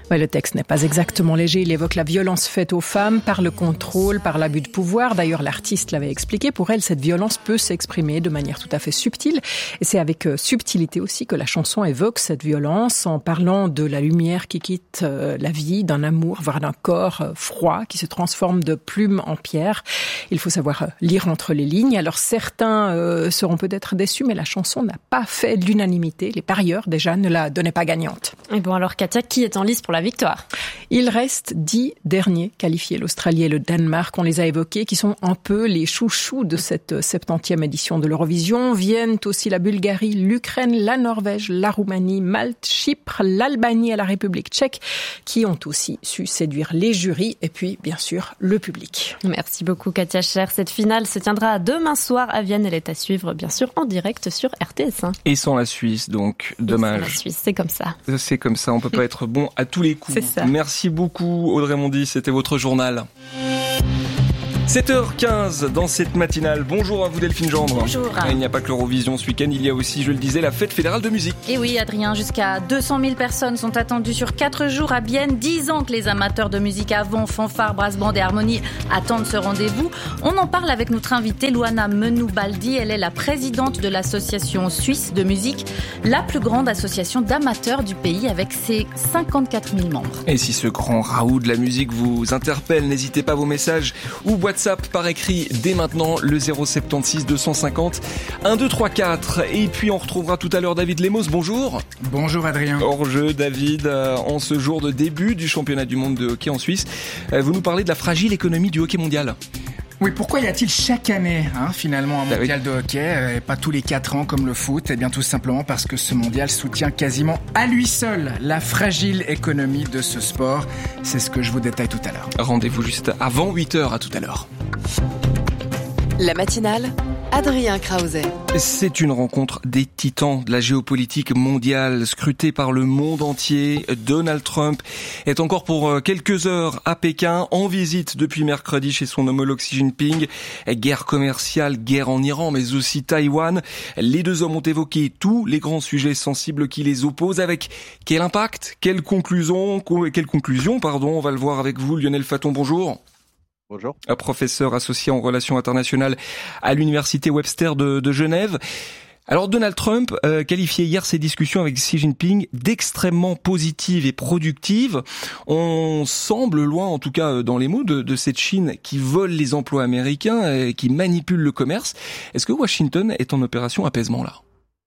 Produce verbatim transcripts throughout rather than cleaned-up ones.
Ouais, le texte n'est pas exactement léger. Il évoque la violence faite aux femmes par le contrôle, par l'abus de pouvoir. D'ailleurs, l'artiste l'avait expliqué. Pour elle, cette violence peut s'exprimer de manière tout à fait subtile. Et c'est avec subtilité aussi que la chanson évoque cette violence en parlant de la lumière qui quitte la vie, d'un amour, voire d'un corps froid qui se transforme de plume en pierre. Il faut savoir lire entre les lignes. Alors certains euh, seront peut-être déçus, mais la chanson n'a pas fait l'unanimité. Les parieurs, déjà, ne la donnaient pas gagnante. Et bon alors Katia, qui est en lice pour la victoire? Il reste dix derniers qualifiés. L'Australie et le Danemark, on les a évoqués, qui sont un peu les chouchous de cette septantième édition de l'Eurovision. Viennent aussi la Bulgarie, l'Ukraine, la Norvège, la Roumanie, Malte, Chypre, l'Albanie et la République tchèque, qui ont aussi su séduire les jurys et puis, bien sûr, le public. Merci beaucoup Katia Cher. Cette finale se tiendra demain soir à Vienne. Elle est à suivre, bien sûr, en direct sur R T S un. Et sans la Suisse, donc, dommage. Et sans la Suisse, c'est comme ça. C'est comme ça, on peut pas être bon à tous les coups. C'est ça. Merci beaucoup Audrey Mondy, c'était votre journal. sept heures quinze dans cette matinale. Bonjour à vous Delphine Gendre. Bonjour. Il n'y a pas que l'Eurovision ce week-end, il y a aussi, je le disais, la fête fédérale de musique. Et oui Adrien, jusqu'à deux cent mille personnes sont attendues sur quatre jours à Bienne. dix ans que les amateurs de musique avant, fanfare, brass band et harmonie attendent ce rendez-vous. On en parle avec notre invitée Luana Menoubaldi. Elle est la présidente de l'association suisse de musique, la plus grande association d'amateurs du pays avec ses cinquante-quatre mille membres. Et si ce grand raout de la musique vous interpelle, n'hésitez pas vos messages ou WhatsApp par écrit dès maintenant, le zéro sept six deux cent cinquante un deux trois quatre. Et puis on retrouvera tout à l'heure David Lemos. Bonjour. Bonjour Adrien. Hors jeu David, euh, en ce jour de début du championnat du monde de hockey en Suisse, euh, vous nous parlez de la fragile économie du hockey mondial. Oui, pourquoi y a-t-il chaque année hein, finalement un mondial de hockey euh, et pas tous les quatre ans comme le foot? Eh bien tout simplement parce que ce mondial soutient quasiment à lui seul la fragile économie de ce sport. C'est ce que je vous détaille tout à l'heure. Rendez-vous juste avant huit heures, à tout à l'heure. La matinale, Adrien Krause. C'est une rencontre des titans de la géopolitique mondiale, scrutée par le monde entier. Donald Trump est encore pour quelques heures à Pékin, en visite depuis mercredi chez son homologue Xi Jinping. Guerre commerciale, guerre en Iran, mais aussi Taïwan. Les deux hommes ont évoqué tous les grands sujets sensibles qui les opposent. Avec quel impact, quelle conclusion, quelle conclusion, pardon, on va le voir avec vous. Lionel Faton, bonjour. Bonjour. Un professeur associé en relations internationales à l'université Webster de, de Genève. Alors Donald Trump euh, qualifiait hier ses discussions avec Xi Jinping d'extrêmement positives et productives. On semble loin, en tout cas dans les mots, de, de cette Chine qui vole les emplois américains et qui manipule le commerce. Est-ce que Washington est en opération apaisement là ?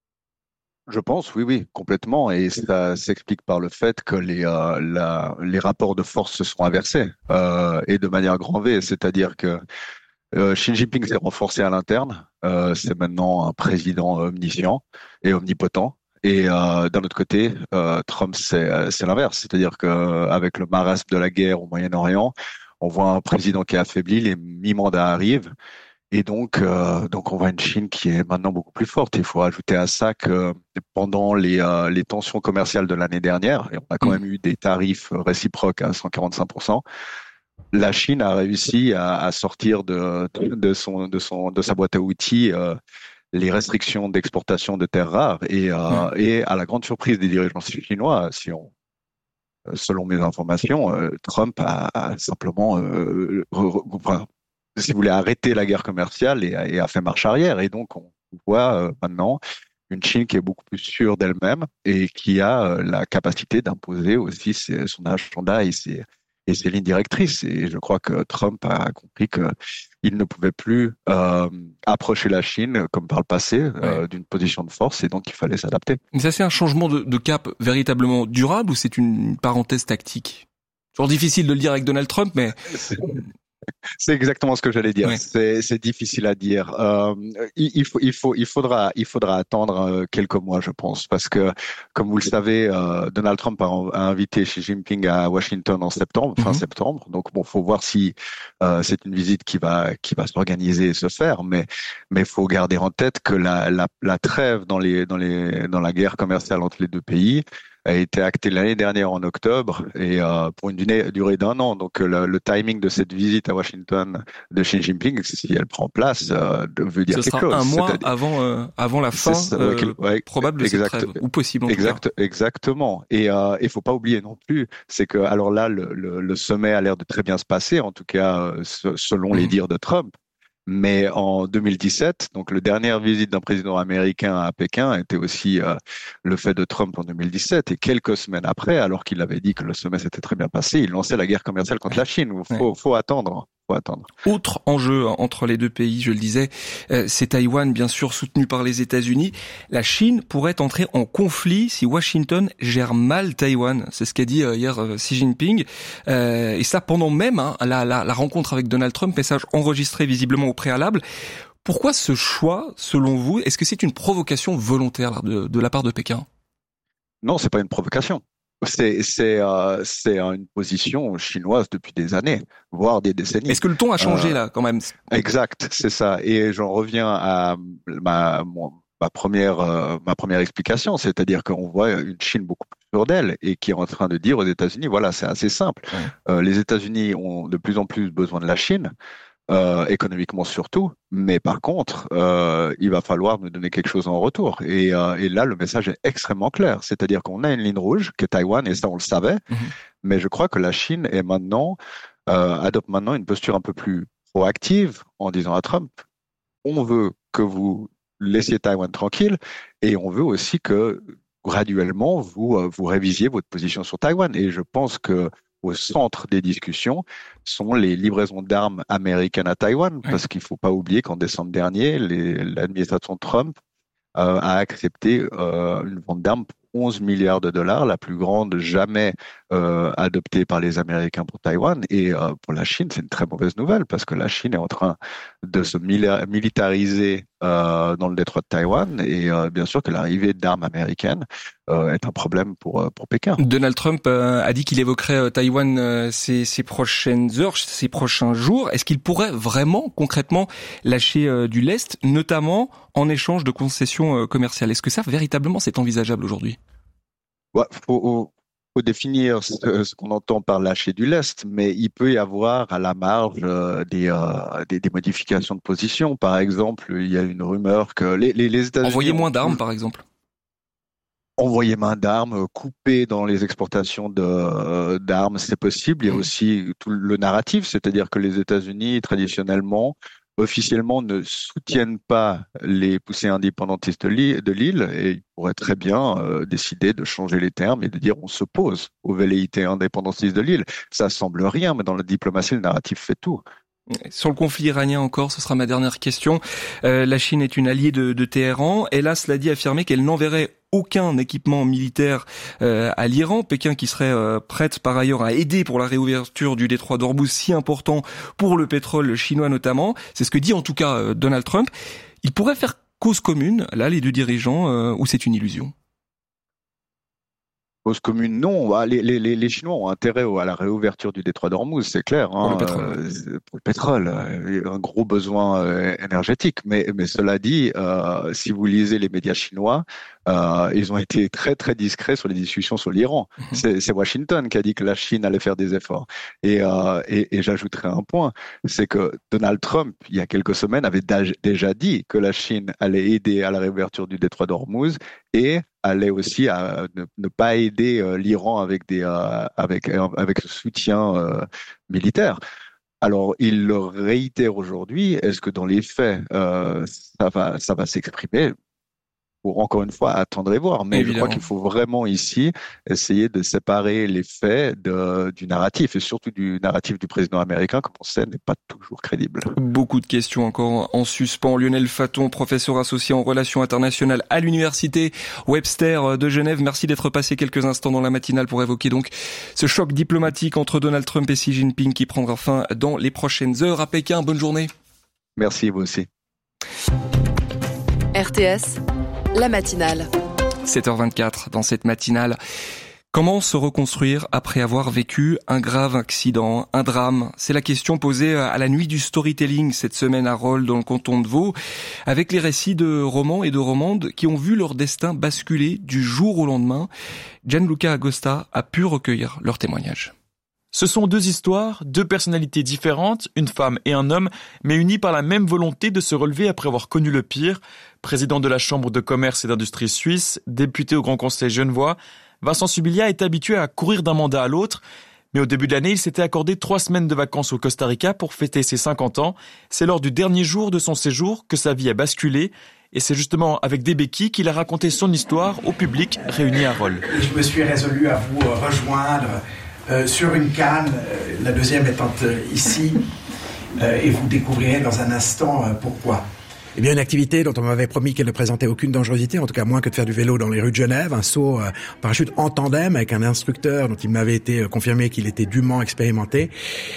Je pense, oui, oui, complètement. Et ça s'explique par le fait que les, euh, la, les rapports de force se sont inversés euh, et de manière grand V. C'est-à-dire que euh, Xi Jinping s'est renforcé à l'interne. Euh, c'est maintenant un président omniscient et omnipotent. Et euh, d'un autre côté, euh, Trump, c'est, c'est l'inverse. C'est-à-dire qu'avec le marasme de la guerre au Moyen-Orient, on voit un président qui est affaibli, les mi-mandats arrivent. Et donc, euh, donc on voit une Chine qui est maintenant beaucoup plus forte. Il faut ajouter à ça que pendant les, euh, les tensions commerciales de l'année dernière, et on a quand même eu des tarifs réciproques à cent quarante-cinq pour cent, la Chine a réussi à, à sortir de, de, son, de, son, de sa boîte à outils euh, les restrictions d'exportation de terres rares. Et, euh, et à la grande surprise des dirigeants chinois, si on, selon mes informations, euh, Trump a, a simplement euh, re, re, si vous voulez, arrêter la guerre commerciale et, et a fait marche arrière. Et donc, on voit euh, maintenant une Chine qui est beaucoup plus sûre d'elle-même et qui a euh, la capacité d'imposer aussi ses, son agenda et ses, et ses lignes directrices. Et je crois que Trump a compris qu'il ne pouvait plus euh, approcher la Chine, comme par le passé, euh, ouais. d'une position de force, et donc il fallait s'adapter. Mais ça, c'est un changement de, de cap véritablement durable ou c'est une parenthèse tactique? Toujours difficile de le dire avec Donald Trump, mais... C'est exactement ce que j'allais dire. Oui. C'est, c'est difficile à dire. Euh, il, il, faut, il, faut, il faudra, il faudra attendre quelques mois, je pense, parce que, comme vous le savez, euh, Donald Trump a, a invité Xi Jinping à Washington en septembre, fin mm-hmm. septembre. Donc, bon, faut voir si euh, c'est une visite qui va, qui va s'organiser et se faire. Mais, mais faut garder en tête que la, la, la trêve dans les, dans les, dans la guerre commerciale entre les deux pays a été acté l'année dernière en octobre et euh, pour une durée, durée d'un an. Donc le, le timing de cette visite à Washington de Xi Jinping, si elle prend place, euh, veut dire Ce quelque sera chose. un mois avant, euh, avant la fin ça, euh, ouais, ouais, probable de exact, cette trêve, ou possible en exact, tout cas. Exactement. Et il euh, ne faut pas oublier non plus, c'est que alors là, le, le, le sommet a l'air de très bien se passer, en tout cas euh, selon les dires de Trump. Mais en deux mille dix-sept, donc la dernière visite d'un président américain à Pékin était aussi euh, le fait de Trump en deux mille dix-sept. Et quelques semaines après, alors qu'il avait dit que le sommet s'était très bien passé, il lançait la guerre commerciale contre la Chine. Il faut, faut attendre. Faut attendre. Autre enjeu entre les deux pays, je le disais, euh, c'est Taïwan, bien sûr soutenu par les États-Unis. La Chine pourrait entrer en conflit si Washington gère mal Taïwan. C'est ce qu'a dit euh, hier euh, Xi Jinping. Euh, et ça pendant même hein, la, la, la rencontre avec Donald Trump, message enregistré visiblement au préalable. Pourquoi ce choix, selon vous? Est-ce que c'est une provocation volontaire de, de la part de Pékin? Non, c'est pas une provocation. C'est c'est euh, c'est une position chinoise depuis des années, voire des décennies. Est-ce que le ton a changé euh, là quand même? Exact, c'est ça. Et j'en reviens à ma ma première euh, ma première explication, c'est-à-dire qu'on voit une Chine beaucoup plus sûre d'elle et qui est en train de dire aux États-Unis, voilà, c'est assez simple. Ouais. Euh, les États-Unis ont de plus en plus besoin de la Chine. Euh, économiquement surtout, mais par contre, euh, il va falloir nous donner quelque chose en retour. Et, euh, et là, le message est extrêmement clair, c'est-à-dire qu'on a une ligne rouge qui est Taïwan, et ça on le savait, mm-hmm. mais je crois que la Chine est maintenant euh, adopte maintenant une posture un peu plus proactive en disant à Trump, on veut que vous laissiez Taïwan tranquille, et on veut aussi que graduellement vous euh, vous révisiez votre position sur Taïwan. Et je pense que au centre des discussions sont les livraisons d'armes américaines à Taïwan, oui. Parce qu'il ne faut pas oublier qu'en décembre dernier, les, l'administration Trump euh, a accepté euh, une vente d'armes pour onze milliards de dollars, la plus grande jamais euh, adoptée par les Américains pour Taïwan. Et euh, pour la Chine, c'est une très mauvaise nouvelle parce que la Chine est en train de se militariser euh, dans le détroit de Taïwan et euh, bien sûr que l'arrivée d'armes américaines euh, est un problème pour euh, pour Pékin. Donald Trump euh, a dit qu'il évoquerait euh, Taïwan euh, ces, ces prochaines heures, ces prochains jours. Est-ce qu'il pourrait vraiment, concrètement, lâcher euh, du lest, notamment en échange de concessions euh, commerciales? Est-ce que ça, véritablement, c'est envisageable aujourd'hui? Ouais, faut, faut définir ce, ce qu'on entend par lâcher du lest, mais il peut y avoir à la marge euh, des, euh, des, des modifications de position. Par exemple, il y a une rumeur que les, les, les États-Unis... Envoyer moins d'armes, par exemple. Envoyer moins d'armes, couper dans les exportations de, d'armes, c'est possible. Il y a aussi tout le narratif, c'est-à-dire que les États-Unis, traditionnellement, officiellement ne soutiennent pas les poussées indépendantistes de l'île et ils pourraient très bien euh, décider de changer les termes et de dire on s'oppose aux velléités indépendantistes de l'île. Ça semble rien, mais dans la diplomatie, le narratif fait tout. Sur le conflit iranien encore, ce sera ma dernière question. Euh, la Chine est une alliée de, de Téhéran. Elle a, cela dit, affirmé qu'elle n'enverrait aucun équipement militaire euh, à l'Iran. Pékin qui serait euh, prête par ailleurs à aider pour la réouverture du détroit d'Ormuz, si important pour le pétrole chinois notamment. C'est ce que dit en tout cas euh, Donald Trump. Il pourrait faire cause commune, là, les deux dirigeants, euh, ou c'est une illusion? Cause commune, non. Les, les, les Chinois ont intérêt à la réouverture du détroit d'Ormuz, c'est clair. Hein. Pour le pétrole. Euh, pour le pétrole, il y a un gros besoin euh, énergétique. Mais, mais cela dit, euh, si vous lisez les médias chinois, euh, ils ont été très très discrets sur les discussions sur l'Iran. Mm-hmm. C'est, c'est Washington qui a dit que la Chine allait faire des efforts. Et, euh, et, et j'ajouterai un point, c'est que Donald Trump, il y a quelques semaines, avait déjà dit que la Chine allait aider à la réouverture du détroit d'Ormuz et allait aussi à ne, ne pas aider euh, l'Iran avec des euh, avec euh, avec ce soutien euh, militaire. Alors il le réitère aujourd'hui. Est-ce que dans les faits euh, ça va ça va s'exprimer? Pour encore une fois attendre et voir, mais Évidemment. Je crois qu'il faut vraiment ici essayer de séparer les faits de, du narratif et surtout du narratif du président américain, comme on sait, n'est pas toujours crédible. Beaucoup de questions encore en suspens. Lionel Faton, professeur associé en relations internationales à l'université Webster de Genève. Merci d'être passé quelques instants dans la matinale pour évoquer donc ce choc diplomatique entre Donald Trump et Xi Jinping qui prendra fin dans les prochaines heures à Pékin. Bonne journée. Merci, vous aussi. R T S, la matinale. sept heures vingt-quatre dans cette matinale. Comment se reconstruire après avoir vécu un grave accident, un drame? C'est la question posée à la nuit du storytelling cette semaine à Rolle dans le canton de Vaud, avec les récits de romans et de romandes qui ont vu leur destin basculer du jour au lendemain. Gianluca Agosta a pu recueillir leurs témoignages. Ce sont deux histoires, deux personnalités différentes, une femme et un homme, mais unies par la même volonté de se relever après avoir connu le pire. Président de la Chambre de commerce et d'industrie suisse, député au Grand Conseil genevois, Vincent Subilia est habitué à courir d'un mandat à l'autre, mais au début de l'année, il s'était accordé trois semaines de vacances au Costa Rica pour fêter ses cinquante ans. C'est lors du dernier jour de son séjour que sa vie a basculé, et c'est justement avec des béquilles qu'il a raconté son histoire au public réuni à Rolle. Je me suis résolu à vous rejoindre euh, sur une canne, euh, la deuxième étant euh, ici, euh, et vous découvrirez dans un instant euh, pourquoi. Eh bien, une activité dont on m'avait promis qu'elle ne présentait aucune dangerosité, en tout cas moins que de faire du vélo dans les rues de Genève, un saut euh, en parachute en tandem avec un instructeur dont il m'avait été euh, confirmé qu'il était dûment expérimenté,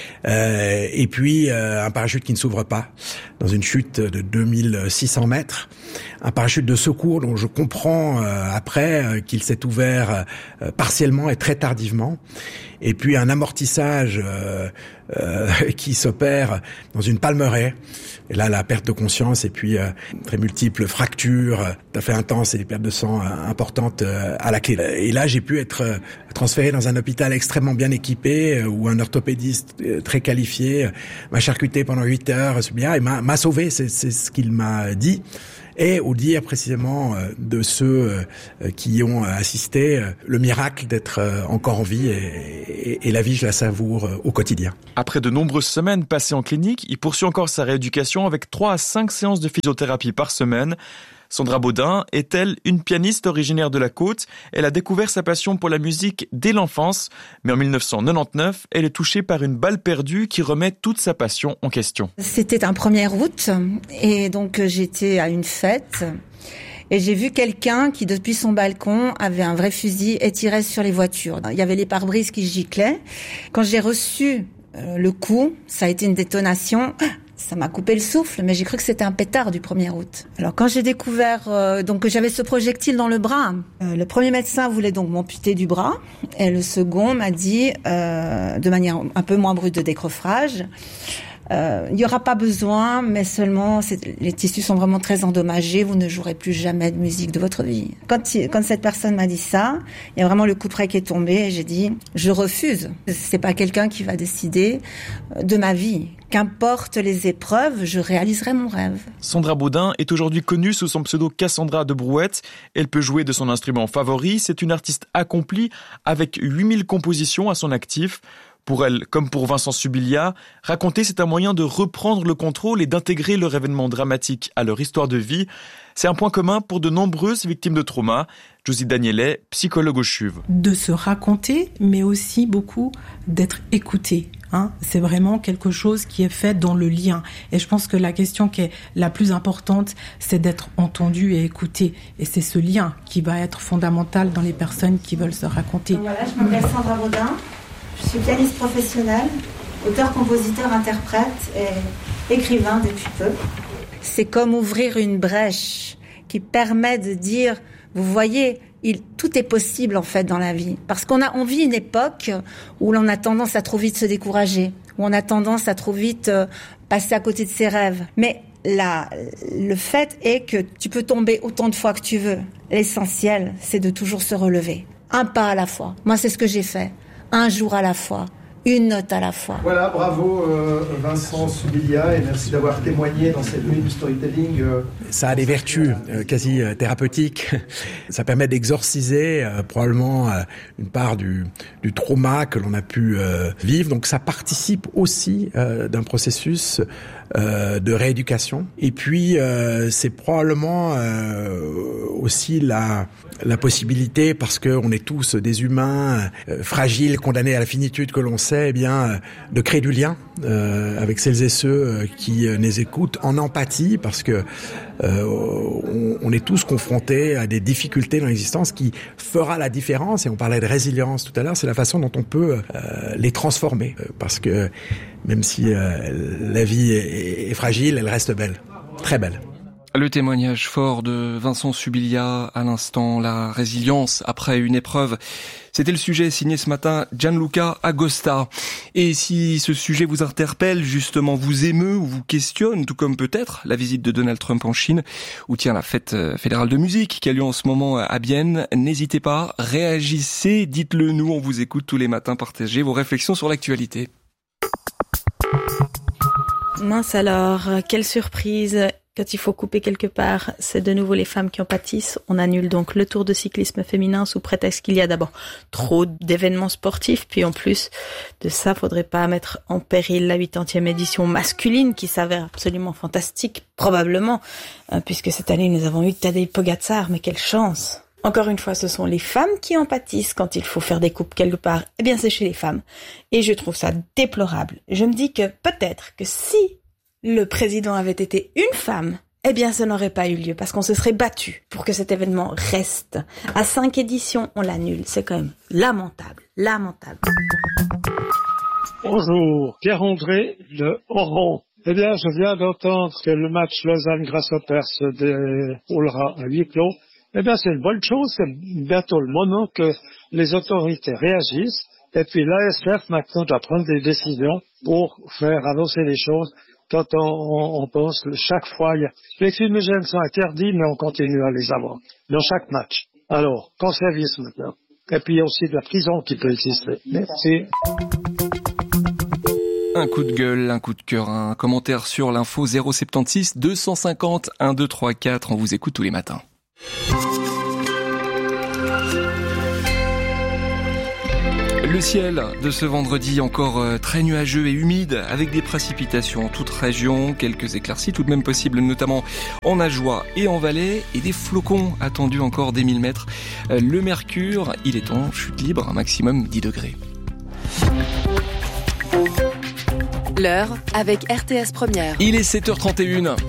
euh, et puis euh, un parachute qui ne s'ouvre pas dans une chute de deux mille six cents mètres, un parachute de secours dont je comprends euh, après euh, qu'il s'est ouvert euh, partiellement et très tardivement, et puis un amortissage euh, euh, qui s'opère dans une palmeraie. Et là, la perte de conscience et puis euh, très multiples fractures, euh, tout à fait intenses et des pertes de sang euh, importantes euh, à la clé. Et là, j'ai pu être euh, transféré dans un hôpital extrêmement bien équipé euh, où un orthopédiste euh, très qualifié euh, m'a charcuté pendant huit heures, bien, et m'a, m'a sauvé, c'est, c'est ce qu'il m'a dit. Et au dire précisément euh, de ceux euh, qui y ont assisté, euh, le miracle d'être euh, encore en vie et, et, et la vie, je la savoure euh, au quotidien. Après de nombreuses semaines passées en clinique, il poursuit encore sa rééducation avec trois à cinq séances de physiothérapie par semaine. Sandra Baudin est-elle une pianiste originaire de la Côte? Elle a découvert sa passion pour la musique dès l'enfance, mais en dix-neuf cent quatre-vingt-dix-neuf, elle est touchée par une balle perdue qui remet toute sa passion en question. C'était un premier août et donc j'étais à une fête et j'ai vu quelqu'un qui, depuis son balcon, avait un vrai fusil et tirait sur les voitures. Il y avait les pare-brises qui giclaient. Quand j'ai reçu le coup, ça a été une détonation. Ça m'a coupé le souffle, mais j'ai cru que c'était un pétard du premier août. Alors quand j'ai découvert euh, donc que j'avais ce projectile dans le bras, euh, le premier médecin voulait donc m'amputer du bras, et le second m'a dit, euh, de manière un peu moins brute de décoffrage, euh, il n'y aura pas besoin, mais seulement c'est, les tissus sont vraiment très endommagés, vous ne jouerez plus jamais de musique de votre vie. Quand, quand cette personne m'a dit ça, il y a vraiment le coup près qui est tombé, et j'ai dit, je refuse. C'est pas quelqu'un qui va décider de ma vie. Qu'importe les épreuves, je réaliserai mon rêve. Sandra Baudin est aujourd'hui connue sous son pseudo Cassandra de Brouette. Elle peut jouer de son instrument favori. C'est une artiste accomplie avec huit mille compositions à son actif. Pour elle, comme pour Vincent Subilia, raconter, c'est un moyen de reprendre le contrôle et d'intégrer leur événement dramatique à leur histoire de vie. C'est un point commun pour de nombreuses victimes de trauma. Josie Danielet, psychologue au CHUV. De se raconter, mais aussi beaucoup d'être écouté. Hein, c'est vraiment quelque chose qui est fait dans le lien. Et je pense que la question qui est la plus importante, c'est d'être entendu et écouté. Et c'est ce lien qui va être fondamental dans les personnes qui veulent se raconter. Donc voilà, je m'appelle Sandra Baudin. Je suis pianiste professionnelle, auteur, compositeur, interprète et écrivain depuis peu. C'est comme ouvrir une brèche qui permet de dire, vous voyez, il, tout est possible en fait dans la vie. Parce qu'on a, on vit une époque où l'on a tendance à trop vite se décourager, où on a tendance à trop vite euh, passer à côté de ses rêves. Mais là, le fait est que tu peux tomber autant de fois que tu veux. L'essentiel, c'est de toujours se relever. Un pas à la fois. Moi, c'est ce que j'ai fait. Un jour à la fois. Une note à la fois. Voilà, bravo euh, Vincent Subilia, et merci d'avoir témoigné dans cette nuit du storytelling. Euh. Ça a des vertus euh, quasi euh, thérapeutiques. Ça permet d'exorciser euh, probablement euh, une part du, du trauma que l'on a pu euh, vivre. Donc ça participe aussi euh, d'un processus euh, de rééducation. Et puis euh, c'est probablement euh, aussi la, la possibilité, parce qu'on est tous des humains euh, fragiles, condamnés à la finitude que l'on sait, eh bien, de créer du lien euh, avec celles et ceux euh, qui euh, les écoutent en empathie, parce que euh, on, on est tous confrontés à des difficultés dans l'existence qui fera la différence. Et on parlait de résilience tout à l'heure, c'est la façon dont on peut euh, les transformer, parce que même si euh, la vie est, est fragile, elle reste belle, très belle. Le témoignage fort de Vincent Subilia à l'instant, la résilience après une épreuve. C'était le sujet signé ce matin Gianluca Agosta. Et si ce sujet vous interpelle, justement vous émeut ou vous questionne, tout comme peut-être la visite de Donald Trump en Chine, ou tiens la fête fédérale de musique qui a lieu en ce moment à Bienne, n'hésitez pas, réagissez, dites-le nous, on vous écoute tous les matins, partagez vos réflexions sur l'actualité. Mince alors, quelle surprise. Quand il faut couper quelque part, c'est de nouveau les femmes qui en pâtissent. On annule donc le Tour de cyclisme féminin sous prétexte qu'il y a d'abord trop d'événements sportifs. Puis en plus de ça, faudrait pas mettre en péril la huitième édition masculine qui s'avère absolument fantastique, probablement, puisque cette année nous avons eu Tadej Pogačar, mais quelle chance! Encore une fois, ce sont les femmes qui en pâtissent quand il faut faire des coupes quelque part. Eh bien, c'est chez les femmes. Et je trouve ça déplorable. Je me dis que peut-être que si le président avait été une femme, eh bien, ça n'aurait pas eu lieu parce qu'on se serait battu pour que cet événement reste. À cinq éditions, on l'annule. C'est quand même lamentable, lamentable. Bonjour, Pierre-André de Oran. Eh bien, je viens d'entendre que le match Lausanne-Grasshopper se déroulera à huis clos. Eh bien, c'est une bonne chose. C'est bientôt le moment que les autorités réagissent. Et puis l'A S F maintenant doit prendre des décisions pour faire avancer les choses. Quand on, on, on pense que chaque fois, il y a... les fumigènes sont interdits, mais on continue à les avoir dans chaque match. Alors, qu'en service maintenant. Et puis il y a aussi de la prison qui peut exister. Merci. Un coup de gueule, un coup de cœur, un commentaire sur l'info zéro sept six deux cent cinquante un deux trois quatre. On vous écoute tous les matins. Le ciel de ce vendredi encore très nuageux et humide avec des précipitations en toute région, quelques éclaircies tout de même possibles notamment en Ajoie et en Valais et des flocons attendus encore des mille mètres. Le mercure, il est en chute libre, un maximum dix degrés. L'heure avec R T S Première. Il est sept heures trente et une.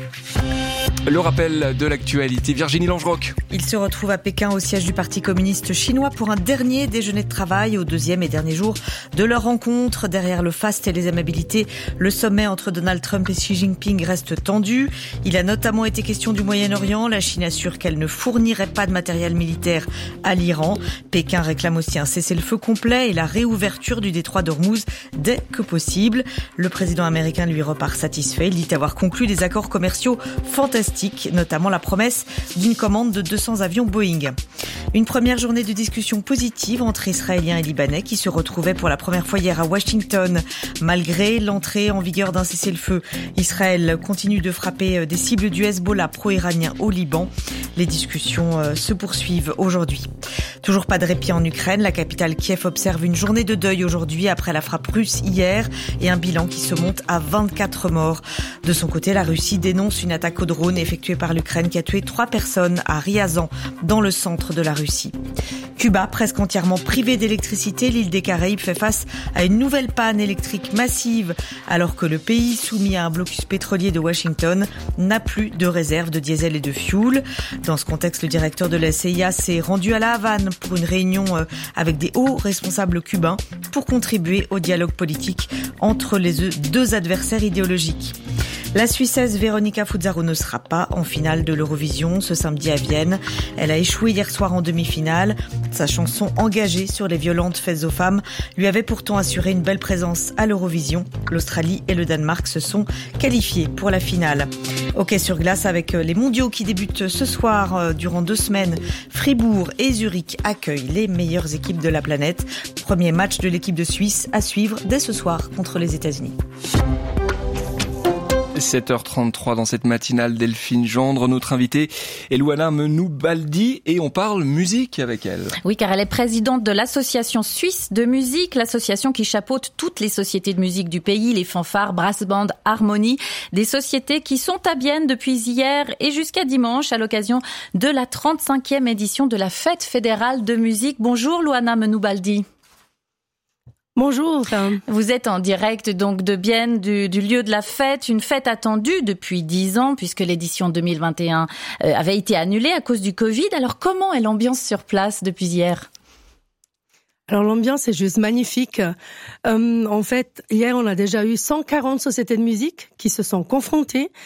Le rappel de l'actualité, Virginie Langeroc. Il se retrouve à Pékin au siège du Parti communiste chinois pour un dernier déjeuner de travail au deuxième et dernier jour de leur rencontre. Derrière le faste et les amabilités, le sommet entre Donald Trump et Xi Jinping reste tendu. Il a notamment été question du Moyen-Orient. La Chine assure qu'elle ne fournirait pas de matériel militaire à l'Iran. Pékin réclame aussi un cessez-le-feu complet et la réouverture du détroit d'Ormuz dès que possible. Le président américain lui repart satisfait. Il dit avoir conclu des accords commerciaux fantastiques, notamment la promesse d'une commande de deux cents avions Boeing. Une première journée de discussion positive entre Israéliens et Libanais qui se retrouvaient pour la première fois hier à Washington. Malgré l'entrée en vigueur d'un cessez-le-feu, Israël continue de frapper des cibles du Hezbollah pro-iranien au Liban. Les discussions se poursuivent aujourd'hui. Toujours pas de répit en Ukraine. La capitale Kiev observe une journée de deuil aujourd'hui après la frappe russe hier et un bilan qui se monte à vingt-quatre morts. De son côté, la Russie dénonce une attaque au drone effectuée par l'Ukraine qui a tué trois personnes à Ryazan, dans le centre de la Russie. Cuba, presque entièrement privée d'électricité, l'île des Caraïbes fait face à une nouvelle panne électrique massive, alors que le pays, soumis à un blocus pétrolier de Washington, n'a plus de réserve de diesel et de fioul. Dans ce contexte, le directeur de la C I A s'est rendu à La Havane pour une réunion avec des hauts responsables cubains pour contribuer au dialogue politique entre les deux adversaires idéologiques. La Suissesse Veronika Fuzzaro ne sera pas en finale de l'Eurovision ce samedi à Vienne. Elle a échoué hier soir en demi-finale. Sa chanson engagée sur les violentes faites aux femmes lui avait pourtant assuré une belle présence à l'Eurovision. L'Australie et le Danemark se sont qualifiés pour la finale. Hockey sur glace avec les mondiaux qui débutent ce soir durant deux semaines. Fribourg et Zurich accueillent les meilleures équipes de la planète. Premier match de l'équipe de Suisse à suivre dès ce soir contre les États-Unis. sept heures trente-trois dans cette matinale, Delphine Gendre, notre invitée est Luana Menoubaldi et on parle musique avec elle. Oui, car elle est présidente de l'association suisse de musique, l'association qui chapeaute toutes les sociétés de musique du pays, les fanfares, brass band, harmonie, des sociétés qui sont à Bienne depuis hier et jusqu'à dimanche à l'occasion de la trente-cinquième édition de la Fête fédérale de musique. Bonjour Luana Menoubaldi. Bonjour. Vous êtes en direct donc de Bienne, du, du lieu de la fête, une fête attendue depuis dix ans puisque l'édition deux mille vingt et un euh, avait été annulée à cause du Covid. Alors comment est l'ambiance sur place depuis hier ? Alors l'ambiance est juste magnifique. Euh, en fait, hier on a déjà eu cent quarante sociétés de musique qui se sont confrontées.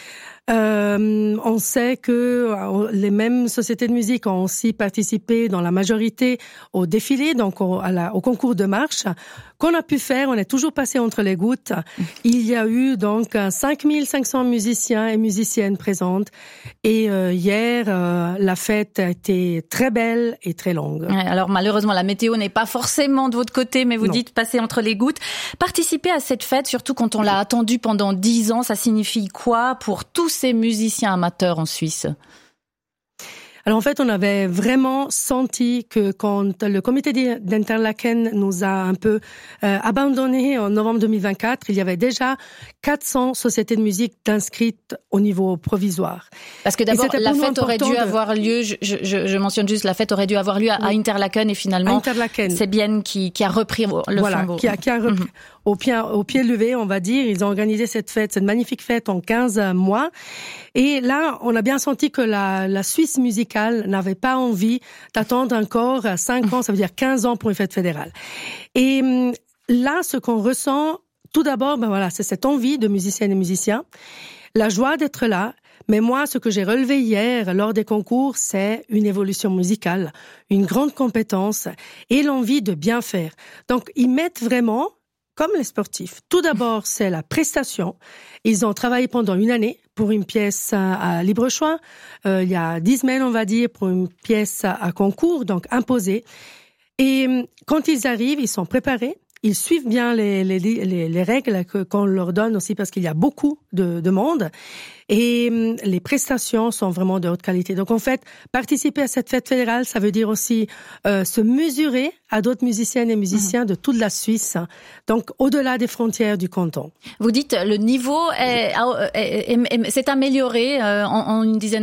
Euh, on sait que les mêmes sociétés de musique ont aussi participé dans la majorité au défilé, donc au, à la, au concours de marche. Qu'on a pu faire, on est toujours passé entre les gouttes. Il y a eu donc cinq mille cinq cents musiciens et musiciennes présentes. Et euh, hier, euh, la fête a été très belle et très longue. Alors malheureusement, la météo n'est pas forcément de votre côté, mais vous Non. dites passer entre les gouttes. Participer à cette fête, surtout quand on l'a attendue pendant dix ans, ça signifie quoi pour tous ces musiciens amateurs en Suisse ? Alors en fait, on avait vraiment senti que quand le comité d'Interlaken nous a un peu euh, abandonnés en novembre deux mille vingt-quatre, il y avait déjà quatre cents sociétés de musique inscrites au niveau provisoire. Parce que d'abord, la fête aurait dû de... avoir lieu, je, je, je mentionne juste, la fête aurait dû avoir lieu à, oui. à Interlaken et finalement, Interlaken. C'est Bienne qui, qui a repris le voilà, flambeau. Qui a, qui a repris. Mm-hmm. Au pied, au pied levé, on va dire, ils ont organisé cette fête, cette magnifique fête en quinze mois. Et là, on a bien senti que la, la Suisse musicale n'avait pas envie d'attendre encore cinq ans, ça veut dire quinze ans pour une fête fédérale. Et là, ce qu'on ressent, tout d'abord, ben voilà, c'est cette envie de musiciennes et musiciens, la joie d'être là. Mais moi, ce que j'ai relevé hier lors des concours, c'est une évolution musicale, une grande compétence et l'envie de bien faire. Donc, ils mettent vraiment, comme les sportifs, tout d'abord, c'est la prestation. Ils ont travaillé pendant une année pour une pièce à libre choix. Euh, il y a dix semaines, on va dire, pour une pièce à concours, donc imposée. Et quand ils arrivent, ils sont préparés. Ils suivent bien les, les, les, les règles que, qu'on leur donne aussi parce qu'il y a beaucoup de, de monde. Et les prestations sont vraiment de haute qualité. Donc en fait, participer à cette fête fédérale, ça veut dire aussi euh, se mesurer à d'autres musiciennes et musiciens mmh. de toute la Suisse, donc au-delà des frontières du canton. Vous dites le niveau est, est, est, est, s'est amélioré euh, en, en une dizaine